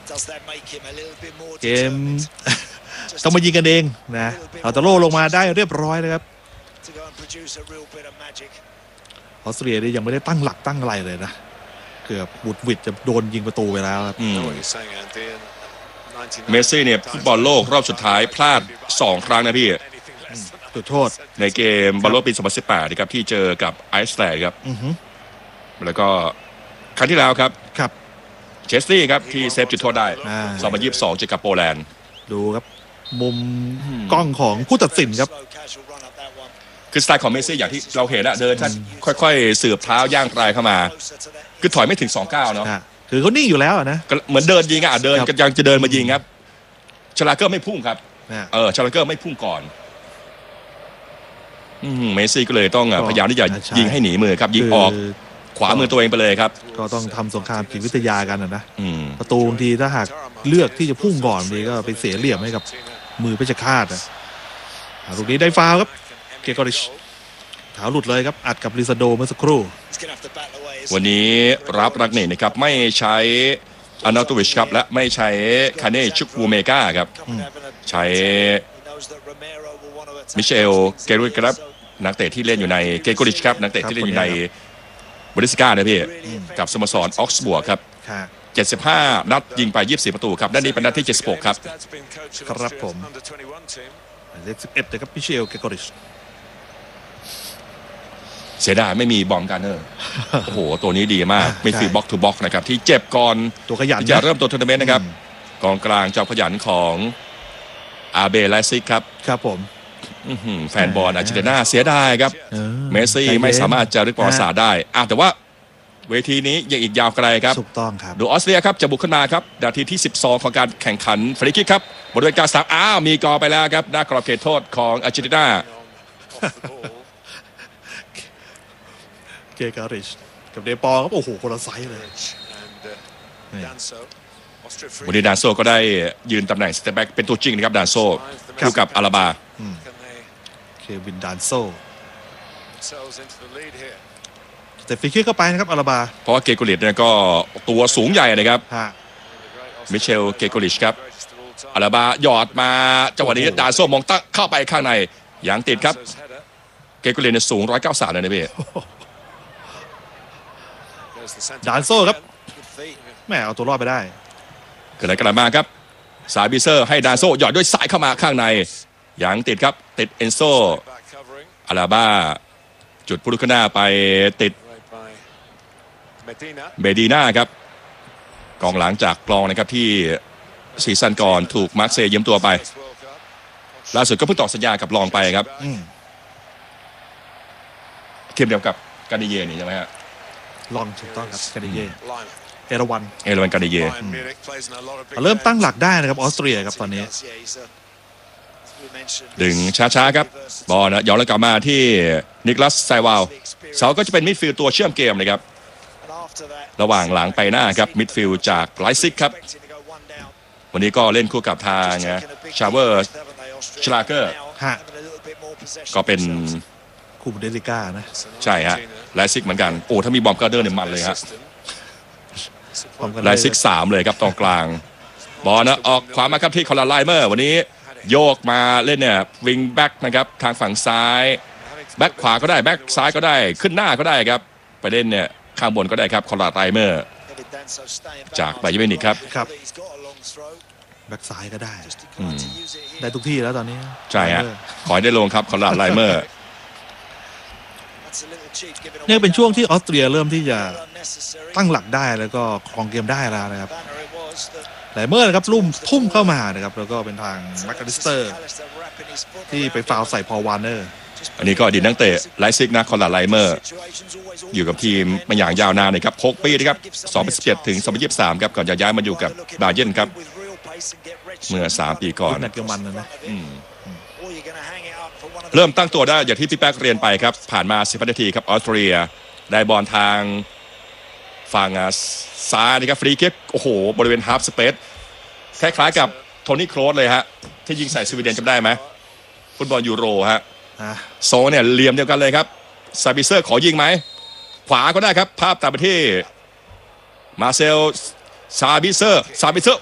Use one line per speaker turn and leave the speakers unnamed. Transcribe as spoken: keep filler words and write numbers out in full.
เกมต้องมายิงกันเองนะเอาตาโล่ลงมาได้เรียบร้อยนะครับออสเตรียนี่ยังไม่ได้ตั้งหลักตั้งอะไรเลยนะเกือบบุดวิดจะโดนยิงประตูไปแล้วครับ
เมสซี่เนี่ยฟุตบอลโลกรอบสุดท้ายพลาดสองครั้งนะพี่
จุดโทษ
ในเกมบอลโลกปีสองพันสิบแปดนะครับที่เจอกับไอซ์แลนด์ครับแล้วก็ครั้งที่แล้วครับ
ครับ
เชสซี่ครับที่เซฟจุดโทษได้สองพันยี่สิบสองเจอกับโปแลนด์
ดูครับมุมกล้องของผู้ตัดสินครับ
คือสไตล์ของเมสซี่อย่างที่เราเห็นอะเดินค่อยๆสืบเท้าย่างปลายเข้ามาคือถอยไม่ถึงสองก้าวเนาะ
คือเขานิ่งอยู่แล้วนะ
เหมือนเดินยิงอะเดินยังจะเดินมายิงครับชลาเกอร์ไม่พุ่งครับเออชลาเกอร์ไม่พุ่งก่อนเมสซี่ก็เลยต้องพยายามที่จะยิงให้หนีมือครับยิงออกขวามือตัวเองไปเลยครับ
ก็ต้องทำสงครามจิตวิทยากันนะประตูบางทีถ้าหากเลือกที่จะพุ่งก่อนดีก็ไปเสียเหลี่ยมให้กับมือเพชฌฆาตนะลูกนี้ได้ฟาวครับเกกอริชเท้าหลุดเลยครับอัดกับลิซาโดเมื่อสักครู่
วันนี้รับรักเน่นะครับไม่ใช้อานาโตวิชครับและไม่ใช้คาเน่ชุกวูเมกาครับใช้มิเชลเกรุตครับนักเตะที่เล่นอยู่ในเกโกริชครับนักเตะที่เล่นอยู่ในบริสกานะพี่กับสโมสรออกซ์บวกครับเจ็ดสิบห้านัดยิงไปยี่สิบสี่ประตูครับด้านนี้เป็นนัดที่เจ็ดสิบหกครับ
ครับผมเลขสิบเอ็ดนะครับมิเชลเกโกริช
เสียดายไม่มีบอมการเนอร์โอ้โหตัวนี้ดีมากไม่ฟีบ็อกทูบ็อกนะครับที่เจ็บก่อน
ตัวขยัน
ที่จะเริ่มตัวทัวร์นาเมนต์นะครับกองกลางเจ้าขยันของอาเบไลซิกครับ
ครับผม
แฟนบอลอาร์เจนตินาเสียดายครับเมสซี่ไม่สามารถจะรึกประวัติศาสตร์ได้แต่ว่าเวทีนี้ยังอีกยาวไกลครับ
ถูกต้องครับ
ดูออสเตรียครับจะบุกขึ้นมาครับนาทีที่สิบสองของการแข่งขันฟรีคิกครับบริเวณกลางสนามอ้าวมีกอไปแล้วครับหน้ากรอบเขตโทษของอาร์เจนตินา
เกการิชกับเดปอครับโอ้โหคนละไซส์เลย
วันนี้ดานโซก็ได้ยืนตำแหน่งสเตปแบ็กเป็นตัวจริงนะครับดานโซคู่กับอาราบา
เควินดานโซแต่ฟรีคิกเข้าไปนะครับอาราบา
เพราะว่าเกโกริชเนี่ยก็ตัวสูงใหญ่นะครับมิเชลเกโกริชครับอาราบาหยอดมาจังหวะนี้ดานโซมองตั้งเข้าไปข้างในอย่างติดครับเกโกริชเนี่ยสูงหนึ่งร้อยเก้าสิบสามเลยนะพี่
ดานโซครับแม่เอาตัวรอดไปได้
เกิดอะไรกันมาครับซาบิเซอร์ให้ดานโซหยอดด้วยสายเข้ามาข้างในอย่างติดครับติดเอนโซอาราบาจุดพุทธนาไปติดเบดีน่าครับกองหลังจากกลองนะครับที่ซีซั่นก่อนถูกมาร์คเซย์ยืมตัวไปล่าสุดก็เพิ่งต่อสัญญากับลองไปครับเทียบเดียวกับกาดิเย่นี่ใช่ไหมฮะ
ลองถูกต้องครับกาดิเย่เอราวัน
เอราวันกาดิเย่
เริ่มตั้งหลักได้นะครับออสเตรียครับตอนนี้
ดึงช้าๆครับบอลนะย้อนกลับมาที่นิคลัสไซวาลเสาก็จะเป็นมิดฟิลด์ตัวเชื่อมเกมเลยครับระหว่างหลังไปหน้าครับมิดฟิลด์จากไลซิกครับวันนี้ก็เล่นคู่กับทางชาเวอร์ชลาเกอร์ก็เป็น
คู่บุนเดสลิก้านะ
ใช่ฮะไลซิกเหมือนกันโอ้ถ้ามีบอมการ์เดอร์เนี่ยมันเลยฮะไลซิกสามเลยครับตรงกลางบอลนะออกขวามาครับที่คอลาไลเมอร์วันนี้โยกมาเล่นเนี่ยวิงแบ็กนะครับทางฝั่งซ้ายแบ็กขวาก็ได้แบ็กซ้ายก็ได้ขึ้นหน้าก็ได้ครับไปเล่นเนี่ยข้างบนก็ได้ครับคอลาไลเมอร์จากไบเยอร์มิวนิกครับ
ครับแบ็กซ้ายก็ได้ได้ทุกที่แล้วตอนนี้
ใช่ฮะขอให้ได้ลงครับคอลาไลเมอร์
นี่เป็นช่วงที่ออสเตรียเริ่มที่จะตั้งหลักได้แล้วก็ครองเกมได้แล้วนะครับไลเมอร์นะครับลุ่มทุ่มเข้ามานะครับแล้วก็เป็นทางแม็กคาลิสเตอร์ที่ไปฟาวใส่พอลวานเนอร์
อันนี้ก็อดีตนักเตะไลซิกนะคอลาไลเมอร์อยู่กับทีมมาอย่างยาวนานนะครับหกปีนะครับสองพันสิบเจ็ดถึงสองพันยี่สิบสามครับก่อนจะย้ายมาอยู่กับบาเยิร์นครับเมื่อสามปีก่อน
นักเกมมันนะ
เริ่มตั้งตัวได้อย่างที่พี่แป๊กเรียนไปครับผ่านมาสิบนาทีครับออสเตรียได้บอลทางฝั่งซ้ายนะครับฟรีคิกโอ้โหบริเวณฮาล์ฟสเปซคล้ายๆกับโทนี่โครสเลยฮะที่ยิงใส่สวีเดนจำได้ไหมฟุตบอลยูโรฮะโซเนี่ยเหลี่ยมเดียวกันเลยครับซาบิเซอร์ขอยิงไหมขวาก็ได้ครับภาพตามไปที่มาเซลซาบิเซอร์ซาบิเซอร์